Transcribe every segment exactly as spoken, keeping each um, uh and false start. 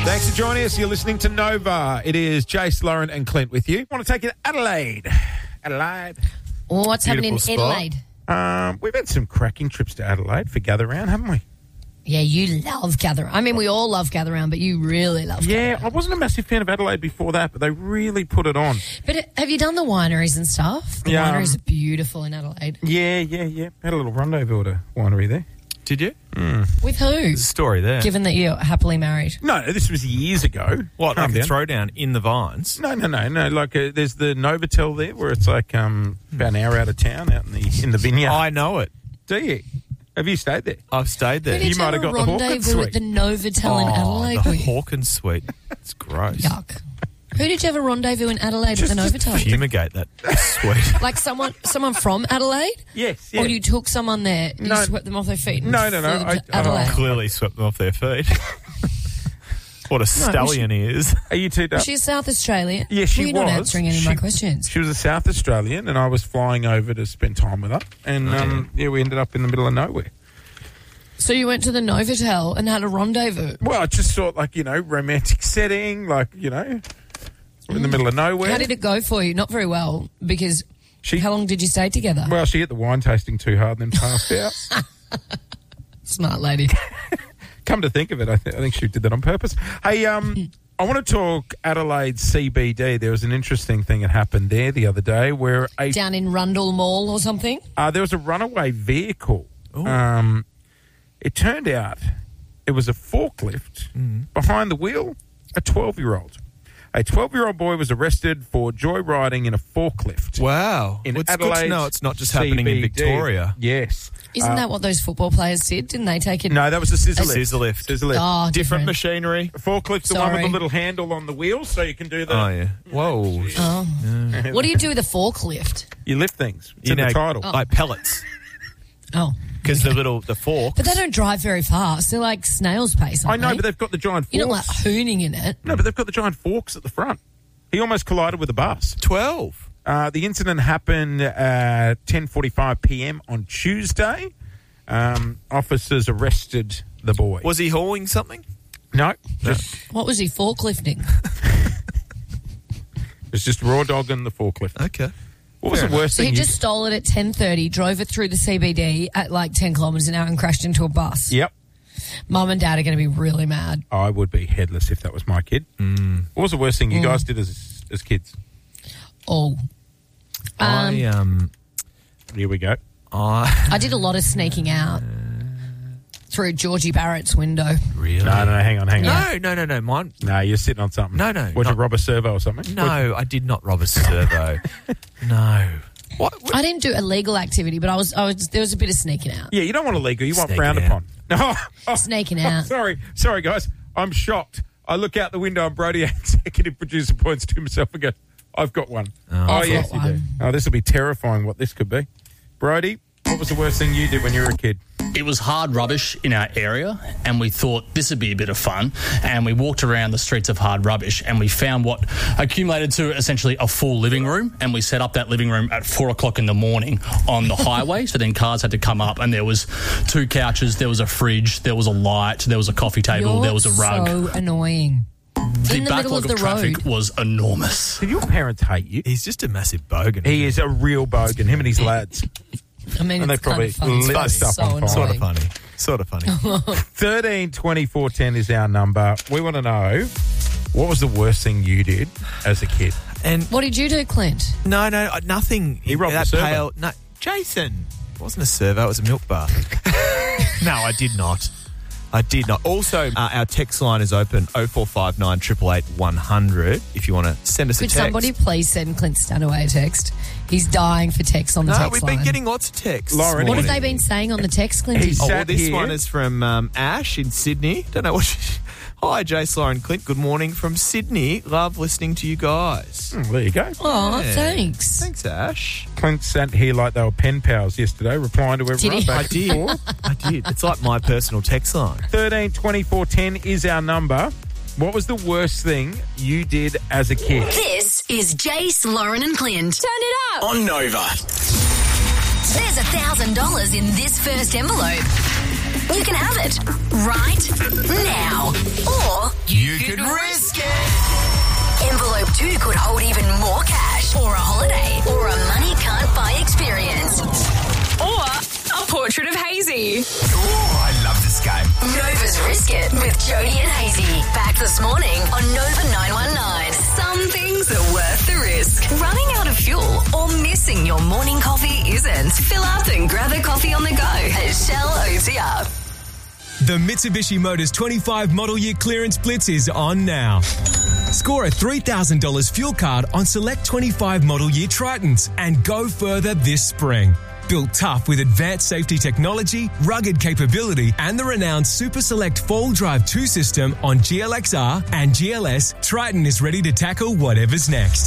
Thanks for joining us. You're listening to Nova. It is Jace, Lauren and Clint with you. Want to take you to Adelaide. Adelaide. Oh, what's happening in Beautiful spot. Adelaide? Um, we've had some cracking trips to Adelaide for Gather Round, haven't we? Yeah, you love Gather. I mean, we all love Gather Round, but you really love Gather Yeah, Round. I wasn't a massive fan of Adelaide before that, but they really put it on. But uh, have you done the wineries and stuff? The Yeah, um, wineries are beautiful in Adelaide. Yeah, yeah, yeah. Had a little rendezvous at a winery there. Did you? With who? There's a story there. Given that you're happily married. No, this was years ago. What, Calm like a down. throwdown in the vines? No, no, no, no. Like uh, there's the Novotel there, where it's like um, about an hour out of town, out in the in the vineyard. I know it. Do you? Have you stayed there? I've stayed there. Who did You might have got the Hawkins rendezvous suite. at the Novotel in Adelaide the with? Hawkins suite. It's gross. Yuck. Who did you have a rendezvous in Adelaide at the Novotel? Fumigate that suite. Like someone someone from Adelaide? Yes. Yeah. Or you took someone there, you No. swept them off their feet and No, no, no, flew I- to Adelaide? Clearly swept them off their feet. What a stallion he is. Are you two? Was she a South Australian? Yeah, she well, you're was. not answering any of she, my questions. She was a South Australian, and I was flying over to spend time with her. And um, yeah, we ended up in the middle of nowhere. So you went to the Novotel and had a rendezvous. Well, I just thought, like, you know, romantic setting, like, you know, we're in the middle of nowhere. How did it go for you? Not very well, because She- how long did you stay together? Well, she hit the wine tasting too hard and then passed out. Smart lady. Come to think of it, I, th- I think she did that on purpose. Hey, um, I want to talk Adelaide C B D. There was an interesting thing that happened there the other day where a Down in Rundle Mall or something? uh, there was a runaway vehicle. Um, it turned out it was a forklift behind the wheel, a twelve-year-old. A twelve-year-old boy was arrested for joyriding in a forklift. Wow. In Well, it's Adelaide, good to know it's not just happening in C B D. Victoria. Yes. Isn't Uh, that what those football players did? Didn't they take it? No, that was a scissor lift. Scissor lift. Scissor lift. Oh, Different different. machinery. Forklift's the one with Sorry. the little handle on the wheel, so you can do the... Oh, yeah. Whoa. Oh. What do you do with a forklift? You lift things. It's You in the know, title. like pellets. Oh. Because the little, the fork. But they don't drive very fast. They're like snail's pace, I aren't know, they? but they've got the giant forks. You're not like hooning in it. No, but they've got the giant forks at the front. He almost collided with a bus. twelve. Uh, the incident happened at ten forty-five p.m. on Tuesday. Um, officers arrested the boy. Was he hauling something? No, just, What was he forklifting? it's just raw dogging the forklift. Okay. What was Fair the worst So he thing? you- just stole it at ten thirty, drove it through the C B D at like ten kilometres an hour and crashed into a bus. Yep. Mum and Dad are going to be really mad. I would be headless if that was my kid. Mm. What was the worst thing you guys did as as kids? Oh. I, um, Here we go. I, I did a lot of sneaking out through Georgie Barrett's window. really? No, no, no, hang on, hang on. No, no, no, no. Mine. No, you're sitting on something. No, no, Would you not- rob a servo or something? No, I did not rob a servo. No. What? what? I didn't do illegal activity, but I was, I was there was a bit of sneaking out. Yeah, you don't want illegal. You want Sneaking frowned out. upon. No, oh, Sneaking out. sorry, sorry, guys. I'm shocked. I look out the window and Brody, executive producer, points to himself and goes, "I've got one." Oh, I've yes, got you do. one. Oh, this will be terrifying. What this could be, Brody. What was the worst thing you did when you were a kid? It was hard rubbish in our area, and we thought this would be a bit of fun. And we walked around the streets of hard rubbish, and we found what accumulated to essentially a full living room. And we set up that living room at four o'clock in the morning on the highway. So then cars had to come up, and there was two couches, there was a fridge, there was a light, there was a coffee table, You're there was a rug. so annoying. the in the middle backlog of the traffic road. was enormous. Did your parents hate you? He's just a massive bogan. He is a real bogan. Him and his lads. I mean, And it's they probably kind of lit fun. the stuff so on fire. Sort of annoying. funny. Sort of funny. Thirteen twenty four ten is our number. We want to know, what was the worst thing you did as a kid? And What did you do, Clint? no, no, uh, nothing. He robbed that a servo. pale. No, Jason. It wasn't a servo. It was a milk bar. No, I did not. I did not. Also, uh, our text line is open oh four five nine, eight eight eight, one hundred if you want to send us Could a text. somebody please send Clint Stanaway a text? He's dying for text on the No, text we've line. been getting lots of texts. Lauren, this What have morning. they been saying on the text, Clint? He's- Oh, well, Sat this here. one is from um, Ash in Sydney. Don't know what she... Hi, Jace, Lauren, Clint. Good morning from Sydney. Love listening to you guys. Hmm, there you go. Oh, Yeah. thanks. Thanks, Ash. Clint sat here like they were pen pals yesterday, replying to everyone. he? back I and did. forth. I did. It's like my personal text line. Thirteen twenty four ten is our number. What was the worst thing you did as a kid? This is Jace, Lauren and Clint. Turn it up. On Nova. There's a thousand dollars in this first envelope. You can have it right now. Or You could Ooh, I love this game. Nova's Risk It with Jody and Hazy. Back this morning on Nova nine one nine. Some things are worth the risk. Running out of fuel or missing your morning coffee isn't. Fill up and grab a coffee on the go at Shell O T R. The Mitsubishi Motors twenty-five Model Year Clearance Blitz is on now. Score a three thousand dollars fuel card on select twenty-five Model Year Tritons and go further this spring. Built tough with advanced safety technology, rugged capability, and the renowned Super Select four-wheel drive two system on G L X R and G L S, Triton is ready to tackle whatever's next.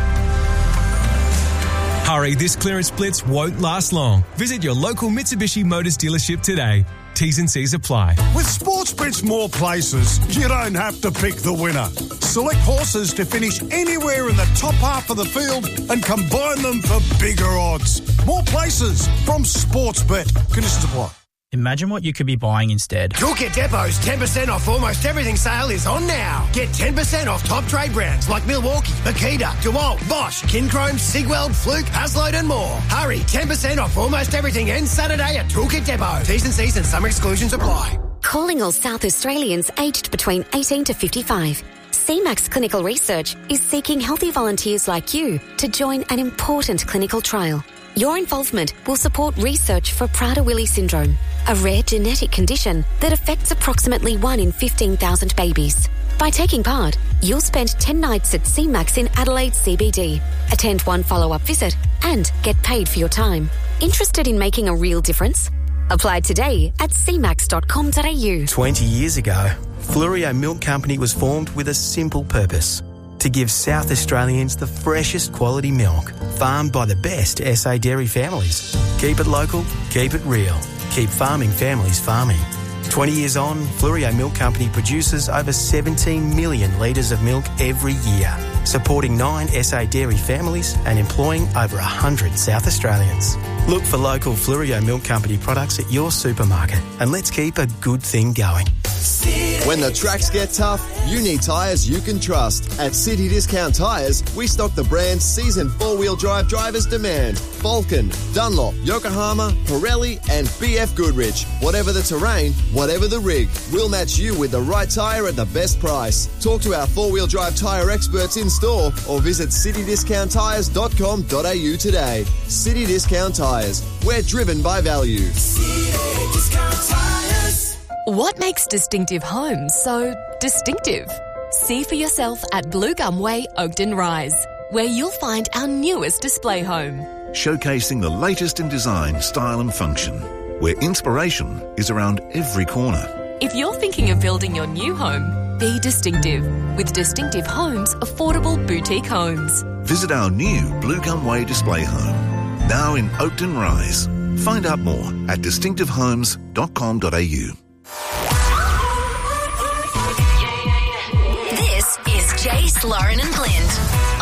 Hurry, this clearance blitz won't last long. Visit your local Mitsubishi Motors dealership today. T's and C's apply. With Sportsbet's more places, you don't have to pick the winner. Select horses to finish anywhere in the top half of the field and combine them for bigger odds. More places from Sportsbet. Conditions apply. Imagine what you could be buying instead. Toolkit Depot's ten percent off almost everything sale is on now. Get ten percent off top trade brands like Milwaukee, Makita, DeWalt, Bosch, Kinchrome, Sigweld, Fluke, Hasload and more. Hurry, ten percent off almost everything ends Saturday at Toolkit Depot. T's and C's and some exclusions apply. Calling all South Australians aged between eighteen to fifty-five. C MAX Clinical Research is seeking healthy volunteers like you to join an important clinical trial. Your involvement will support research for Prader-Willi syndrome, a rare genetic condition that affects approximately one in fifteen thousand babies. By taking part, you'll spend ten nights at C MAX in Adelaide C B D, attend one follow-up visit, and get paid for your time. Interested in making a real difference? Apply today at c max dot com dot a u. twenty years ago, Flurio Milk Company was formed with a simple purpose: to give South Australians the freshest quality milk, farmed by the best S A dairy families. Keep it local, keep it real. Keep farming families farming. twenty years on, Flurio Milk Company produces over seventeen million litres of milk every year, supporting nine S A dairy families and employing over one hundred South Australians. Look for local Flurio Milk Company products at your supermarket and let's keep a good thing going. When the tracks get tough, you need tyres you can trust. At City Discount Tyres, we stock the brands seasoned four-wheel drive drivers demand. Vulcan, Dunlop, Yokohama, Pirelli and B F Goodrich. Whatever the terrain, whatever the rig, we'll match you with the right tyre at the best price. Talk to our four-wheel drive tyre experts in store or visit city discount tyres dot com dot a u today. City Discount Tyres. We're driven by value. City Discount Tyres. What makes Distinctive Homes so distinctive? See for yourself at Blue Gum Way, Oakden Rise, where you'll find our newest display home. Showcasing the latest in design, style and function, where inspiration is around every corner. If you're thinking of building your new home, be distinctive with Distinctive Homes Affordable Boutique Homes. Visit our new Blue Gum Way display home, now in Oakden Rise. Find out more at distinctive homes dot com dot a u. This is Jace, Lauren and Blind